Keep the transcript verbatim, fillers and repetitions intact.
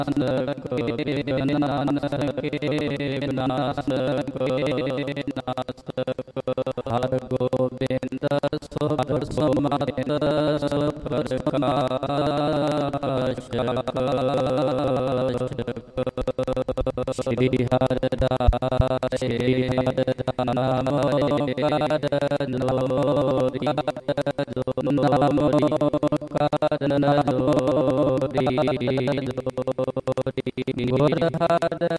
ਨਾਨਕ ਬਿਨ ਨਾਨਕੇ ਬਿਨਾਸਕ ਨਾਸਕ ਹਰਿ ਗੋਬਿੰਦ ਸੁਖ ਸਮਤ ਪ੍ਰਕਾਸ਼ਕ ਸ਼੍ਰੀ ਹਰਿ ਰਾਇ ਸ਼੍ਰੀ ਹਰਿ ਨਾਮ ਕਰਨ ਜੋਰੀ ਨਾਮ ਕਰਨ ਜੋਰੀ ਜੋਰੀ ਗੁਰ ਹਰਿ